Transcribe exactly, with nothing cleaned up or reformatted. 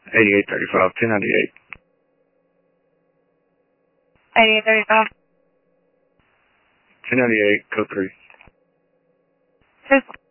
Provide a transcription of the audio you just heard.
eighty-eight thirty-five, two ninety-eight. eighty-eight thirty-five. two ninety-eight, code three. Two.